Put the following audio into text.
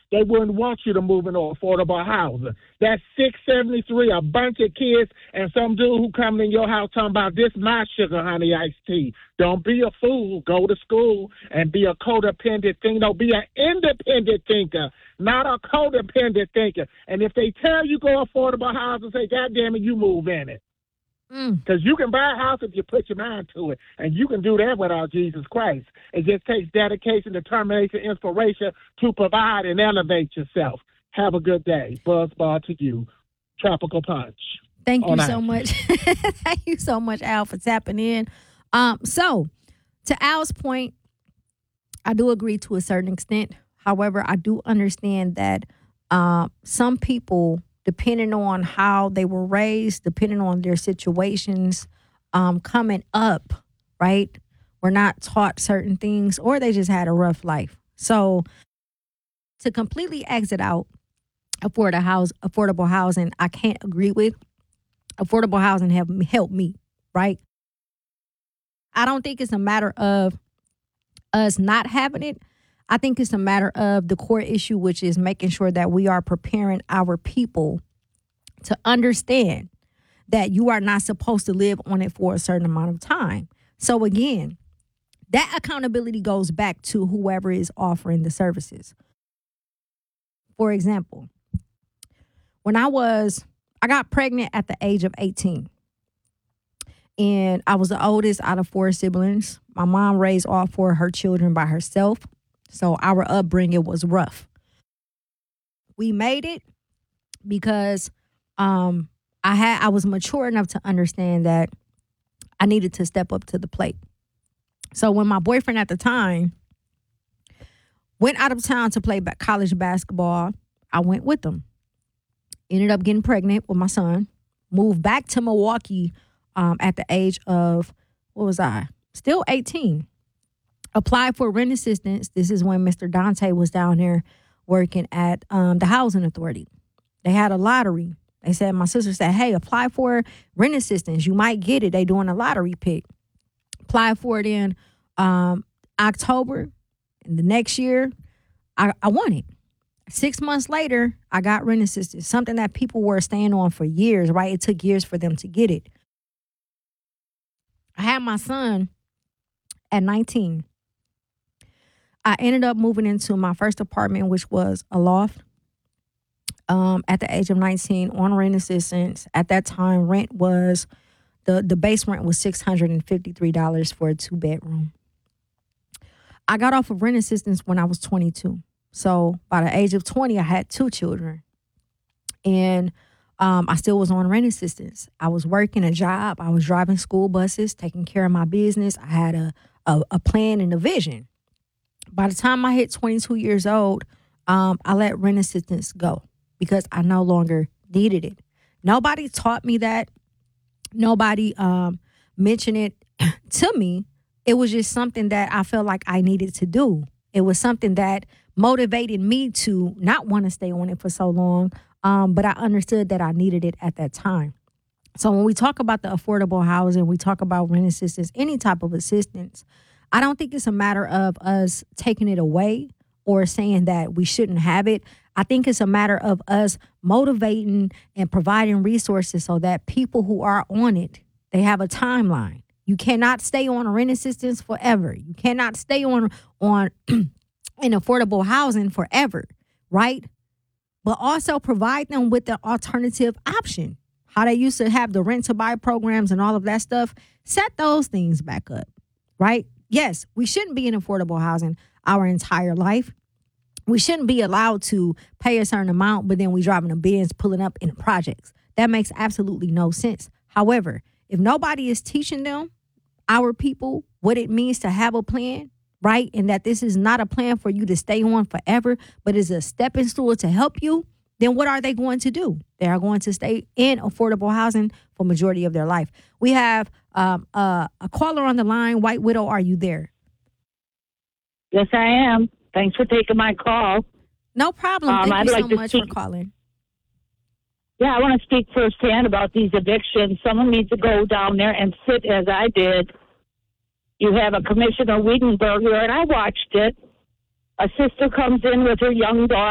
they wouldn't want you to move into affordable housing. That's 673, a bunch of kids and some dude who coming in your house talking about this my sugar honey iced tea. Don't be a fool. Go to school and be a codependent thinker. No, be an independent thinker, not a codependent thinker. And if they tell you go affordable housing, say, God damn it, you move in it. Because you can buy a house if you put your mind to it, and you can do that without Jesus Christ. It just takes dedication, determination, inspiration to provide and elevate yourself. Have a good day. Buzzball to you. Tropical Punch. Thank you so much. Thank you so much, Al, for tapping in. So, to Al's point, I do agree to a certain extent. However, I do understand that some people, depending on how they were raised, depending on their situations coming up, right, were not taught certain things, or they just had a rough life. So to completely exit out affordable housing, I can't agree with. Affordable housing have helped me, right? I don't think it's a matter of us not having it. I think it's a matter of the core issue, which is making sure that we are preparing our people to understand that you are not supposed to live on it for a certain amount of time. So again, that accountability goes back to whoever is offering the services. For example, when I got pregnant at the age of 18. And I was the oldest out of 4 siblings. My mom raised all 4 of her children by herself. So our upbringing was rough. We made it because I was mature enough to understand that I needed to step up to the plate. So when my boyfriend at the time went out of town to play college basketball, I went with him. Ended up getting pregnant with my son. Moved back to Milwaukee at the age of, what was I? Still 18. Applied for rent assistance. This is when Mr. Dante was down there working at the Housing Authority. They had a lottery. They said, my sister said, hey, apply for rent assistance. You might get it. They doing a lottery pick. Applied for it in October. And the next year, I won it. 6 months later, I got rent assistance, something that people were staying on for years, right? It took years for them to get it. I had my son at 19. I ended up moving into my first apartment, which was a loft, at the age of 19 on rent assistance. At that time, rent was, the base rent was $653 for a 2-bedroom. I got off of rent assistance when I was 22. So by the age of 20, I had 2 children. And I still was on rent assistance. I was working a job. I was driving school buses, taking care of my business. I had a plan and a vision. By the time I hit 22 years old, I let rent assistance go because I no longer needed it. Nobody taught me that. Nobody mentioned it to me. It was just something that I felt like I needed to do. It was something that motivated me to not want to stay on it for so long, but I understood that I needed it at that time. So when we talk about the affordable housing, we talk about rent assistance, any type of assistance, I don't think it's a matter of us taking it away or saying that we shouldn't have it. I think it's a matter of us motivating and providing resources so that people who are on it, they have a timeline. You cannot stay on rent assistance forever. You cannot stay on in affordable housing forever, right? But also provide them with the alternative option. How they used to have the rent-to-buy programs and all of that stuff, set those things back up, right? Yes, we shouldn't be in affordable housing our entire life. We shouldn't be allowed to pay a certain amount, but then we driving a Benz pulling up in the projects. That makes absolutely no sense. However, if nobody is teaching them, our people, what it means to have a plan, right? And that this is not a plan for you to stay on forever, but is a stepping stool to help you, then what are they going to do? They are going to stay in affordable housing for majority of their life. We have a caller on the line. White Widow, are you there? Yes, I am. Thanks for taking my call. No problem. Thank you so much for calling. Yeah, I want to speak firsthand about these evictions. Someone needs to go down there and sit as I did. You have a Commissioner Wiedenberger, and I watched it. A sister comes in with her young daughter.